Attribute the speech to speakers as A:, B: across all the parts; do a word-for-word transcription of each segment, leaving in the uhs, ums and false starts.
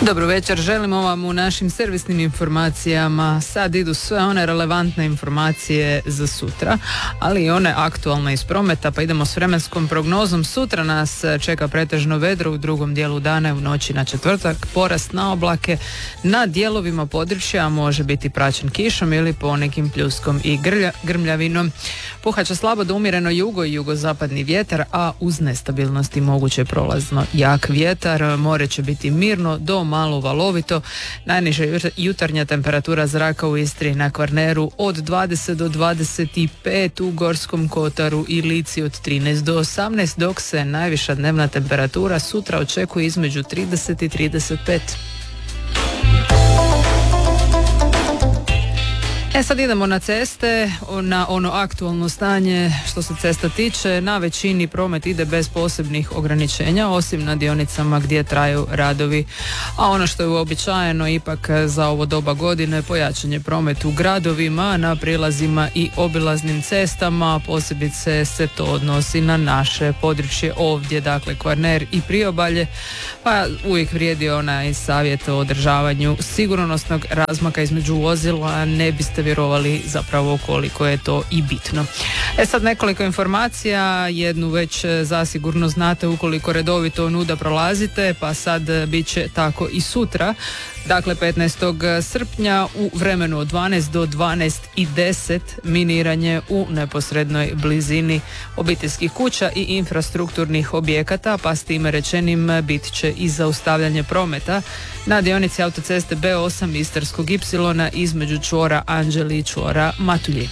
A: Dobro večer, želimo vam u našim servisnim informacijama. Sad idu sve one relevantne informacije za sutra, ali i one aktualne iz prometa, pa idemo s vremenskom prognozom. Sutra nas čeka pretežno vedro u drugom dijelu dana i u noći na četvrtak, porast na oblake na dijelovima područja može biti praćen kišom ili ponekim pljuskom i grlja, grmljavinom. Puhaće slabo do umjereno jugo i jugozapadni vjetar, a uz nestabilnosti moguće prolazno jak vjetar. More će biti mirno do malo valovito. Najniža jutarnja temperatura zraka u Istri na Kvarneru od dvadeset do dvadeset pet, u Gorskom Kotaru i Lici od trinaest do osamnaest, dok se najviša dnevna temperatura sutra očekuje između trideset i trideset pet. E sad idemo na ceste, na ono aktualno stanje što se cesta tiče. Na većini promet ide bez posebnih ograničenja, osim na dionicama gdje traju radovi. A ono što je uobičajeno ipak za ovo doba godine, pojačanje promet u gradovima, na prilazima i obilaznim cestama, posebice se to odnosi na naše područje ovdje, dakle Kvarner i Priobalje, pa uvijek vrijedi onaj savjet o održavanju sigurnosnog razmaka između vozila, ne biste vjerovali zapravo koliko je to i bitno. E sad nekoliko informacija, jednu već zasigurno znate ukoliko redovito nuda prolazite, pa sad bit će tako i sutra. Dakle, petnaestog srpnja u vremenu od dvanaest do dvanaest i deset miniranje u neposrednoj blizini obiteljskih kuća i infrastrukturnih objekata, pa s time rečenim bit će i zaustavljanje prometa na dionici autoceste be osam Istarskog ipsilona između čvora Anđeli i čvora Matulji.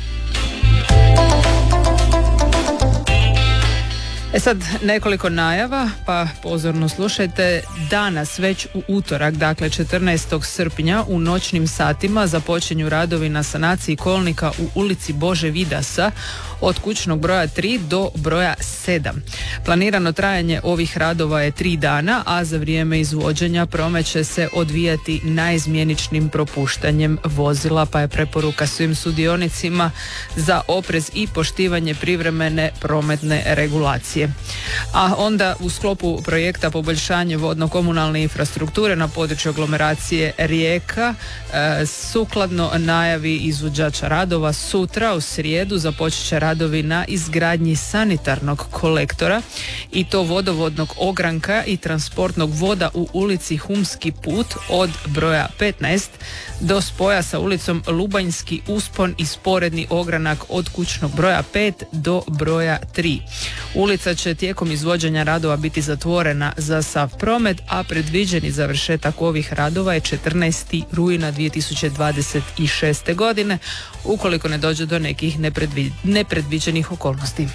A: E sad nekoliko najava, pa pozorno slušajte. Danas već u utorak, dakle četrnaestog srpnja u noćnim satima započinju radovi na sanaciji kolnika u ulici Bože Vidasa od kućnog broja tri do broja sedam. Planirano trajanje ovih radova je tri dana, a za vrijeme izvođenja promet će se odvijati naizmjeničnim propuštanjem vozila, pa je preporuka svim sudionicima za oprez i poštivanje privremene prometne regulacije. A onda u sklopu projekta poboljšanje vodno-komunalne infrastrukture na području aglomeracije Rijeka, e, sukladno najavi izvođača radova, sutra u srijedu započet će radovi na izgradnji sanitarnog kolektora i to vodovodnog ogranka i transportnog voda u ulici Humski put od broja petnaest do spoja sa ulicom Lubanjski uspon i sporedni ogranak od kućnog broja pet do broja tri. Ulica će tijekom izvođenja radova biti zatvorena za sav promet, a predviđeni završetak ovih radova je četrnaestog rujna dvije tisuće dvadeset šeste. godine, ukoliko ne dođe do nekih nepredvi, nepredviđenih okolnosti.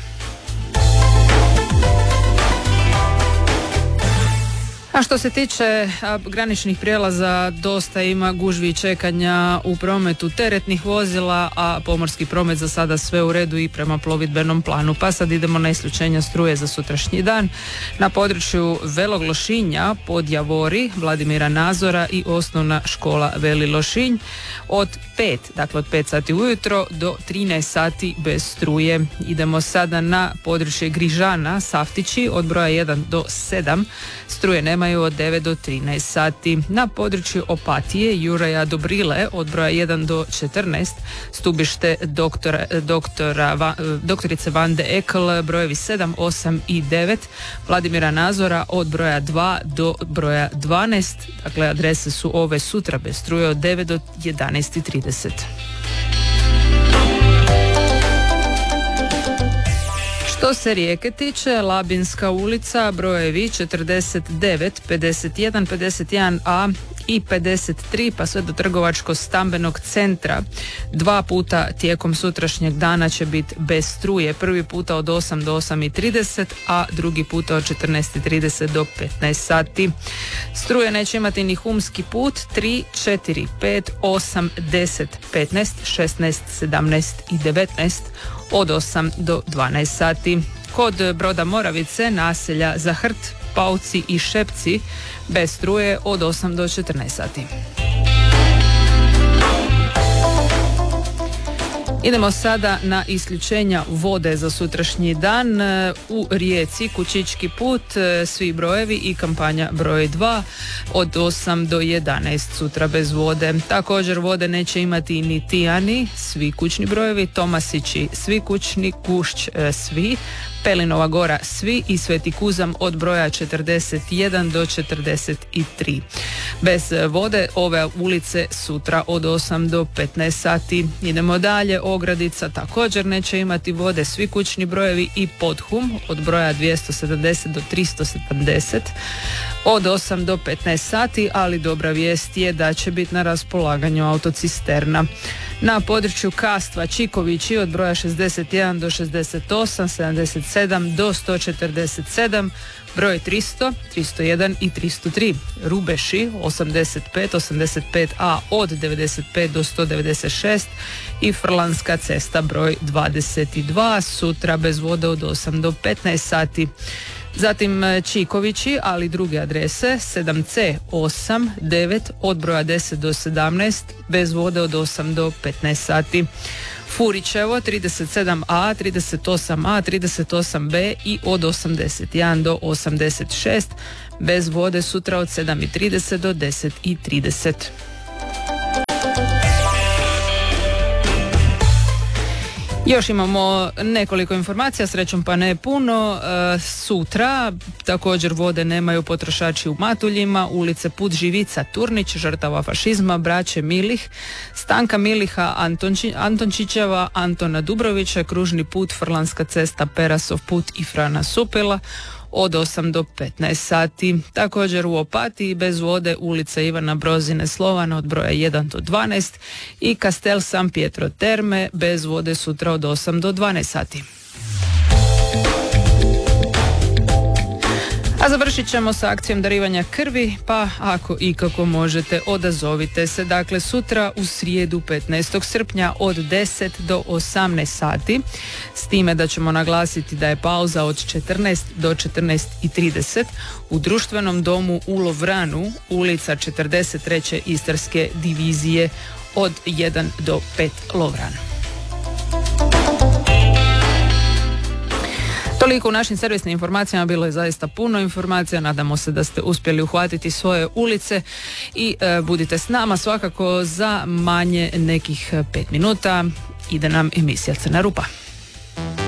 A: A što se tiče a, graničnih prijelaza, dosta ima gužvi i čekanja u prometu teretnih vozila, a pomorski promet za sada sve u redu i prema plovidbenom planu. Pa sad idemo na isključenja struje za sutrašnji dan. Na području Velog Lošinja, Podjavori, Vladimira Nazora i osnovna škola Veli Lošinj od pet, dakle od pet sati ujutro do trinaest sati bez struje. Idemo sada na područje Grižana, Saftići od broja jedan do sedam, struje nemaju od devet do trinaest sati. Na području Opatije, Juraja Dobrile od broja jedan do četrnaest, stubište doktora, doktora, doktorice Vande Ekel, brojevi sedam, osam i devet, Vladimira Nazora od broja dva do broja dvanaest, dakle adrese su ove sutra bez struje od devet do jedanaest i trideset. Što se Rijeke tiče, Labinska ulica, brojevi četrdeset devet, pedeset jedan, pedeset jedan a i pedeset tri, pa sve do trgovačko-stambenog centra. Dva puta tijekom sutrašnjeg dana će biti bez struje. Prvi puta od osam do osam i trideset, a drugi puta od četrnaest i trideset do petnaest sati. Struje neće imati ni Humski put, tri, četiri, pet, osam, deset, petnaest, šesnaest, sedamnaest i devetnaest od osam do dvanaest sati. Kod Broda Moravice, naselja Zahrt, Pauci i Šepci bez struje od osam do četrnaest sati. Idemo sada na isključenja vode za sutrašnji dan. U Rijeci Kučički put, svi brojevi i kampanja broj dva od osam do jedanaest sutra bez vode. Također vode neće imati ni Tijani, svi kućni brojevi, Tomasići svi kućni, Kušć svi, Pelinova gora svi i Sveti Kuzam od broja četrdeset jedan do četrdeset tri. Bez vode ove ulice sutra od osam do petnaest sati. Idemo dalje, Ogradica također neće imati vode, svi kućni brojevi i Podhum od broja dvjesto sedamdeset do tristo sedamdeset od osam do petnaest sati, ali dobra vijest je da će biti na raspolaganju autocisterna. Na području Kastva Čikovići od broja šezdeset jedan do šezdeset osam, sedamdeset sedam do sto četrdeset sedam, broj tristo, tristo jedan i tristo tri. Rubeši osamdeset pet, osamdeset pet a od devedeset pet do sto devedeset šest i Frlanska cesta broj dvadeset dva sutra bez vode od osam do petnaest sati. Zatim Čikovići, ali druge adrese sedam ce osam devet od broja deset do sedamnaest bez vode od osam do petnaest sati. Furićevo trideset sedam a, trideset osam a, trideset osam be i od osamdeset jedan do osamdeset šest bez vode sutra od sedam i trideset do deset i trideset. Još imamo nekoliko informacija, srećom pa ne puno. E, sutra također vode nemaju potrošači u Matuljima, ulice Put Živica Turnić, žrtava fašizma, braće Milih, Stanka Miliha Antonči, Antončićeva, Antona Dubrovića, kružni put, Frlanska cesta, Perasov put i Frana Supila od osam do petnaest sati. Također u Opatiji bez vode ulica Ivana Brozine Slovana od broja jedan do dvanaest i Kastel San Pietro Terme bez vode sutra od osam do dvanaest sati. A završit ćemo sa akcijom darivanja krvi, pa ako ikako možete odazovite se. Dakle, sutra u srijedu petnaestog srpnja od deset do osamnaest sati, s time da ćemo naglasiti da je pauza od četrnaest do četrnaest i trideset u društvenom domu u Lovranu, ulica četrdeset treće Istarske divizije od jedan do pet Lovran. Toliko u našim servisnim informacijama, bilo je zaista puno informacija, nadamo se da ste uspjeli uhvatiti svoje ulice i e, budite s nama svakako za manje nekih pet minuta, ide nam emisija Crna rupa.